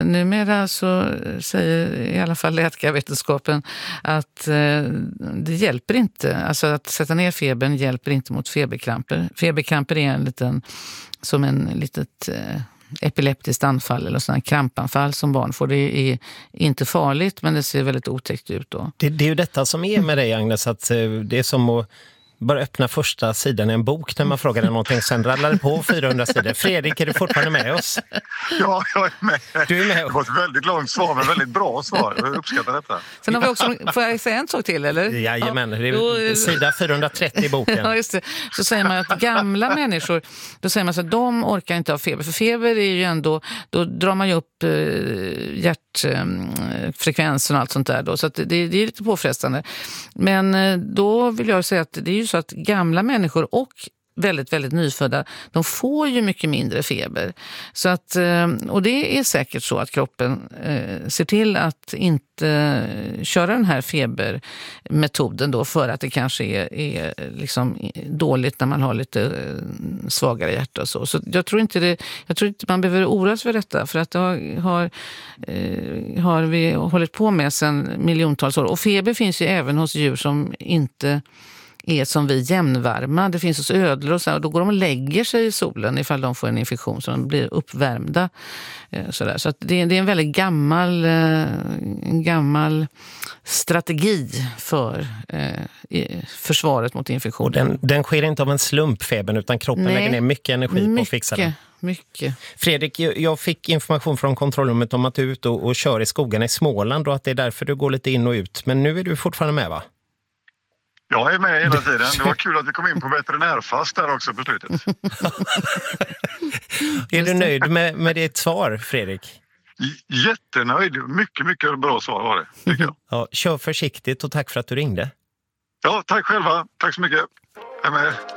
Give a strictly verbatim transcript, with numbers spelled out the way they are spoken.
numera så säger i alla fall läkarvetenskapen att eh, det hjälper inte. Alltså att sätta ner febern hjälper inte mot feberkramper. Feberkramper är en liten, som en litet eh, epileptiskt anfall eller sådana krampanfall som barn får. Det är inte farligt, men det ser väldigt otäckt ut då. Det, det är ju detta som är med dig, Agnes, att eh, det är som att bara öppna första sidan i en bok när man frågar dig någonting, sen rallar det på fyrahundra sidor. Fredrik, är du fortfarande med oss? Ja, jag är med. Du är med. Det var ett väldigt långt svar, men väldigt bra svar. Jag uppskattar detta. Sen har vi också, får jag säga en sak till, eller? Jajamän, det Ja. är sida fyrahundratrettio i boken. Ja, just det. Så säger man att gamla människor, då säger man så att de orkar inte ha feber. För feber är ju ändå, då drar man ju upp eh, hjärtfrekvensen och allt sånt där då. Så att det, det är lite påfrestande. Men eh, då vill jag säga att det är ju så att gamla människor och väldigt, väldigt nyfödda, de får ju mycket mindre feber. Så att, och det är säkert så att kroppen eh, ser till att inte köra den här febermetoden då, för att det kanske är, är liksom dåligt när man har lite svagare hjärta och så. Så jag tror inte det, jag tror inte man behöver oroa sig för detta, för att det har, har, eh, har vi hållit på med sedan miljontals år. Och feber finns ju även hos djur som inte är som vi jämnvarma. Det finns hos ödlor och så, och då går de och lägger sig i solen ifall de får en infektion så de blir uppvärmda. Så, där. Så att det, är, det är en väldigt gammal, en gammal strategi för eh, försvaret mot infektion. Och den, den sker inte av en slump, febern, utan kroppen Nej, lägger ner mycket energi mycket, på att fixa den. Mycket. Fredrik, jag fick information från kontrollrummet om att du är ute och, och kör i skogen i Småland och att det är därför du går lite in och ut. Men nu är du fortfarande med, va? Jag är med hela tiden. Det var kul att vi kom in på veterinärfast där också på slutet. Är du nöjd med, med ditt svar, Fredrik? J- jättenöjd. Mycket, mycket bra svar var det, tycker jag. Ja, kör försiktigt och tack för att du ringde. Ja, tack själva. Tack så mycket. Jag är med.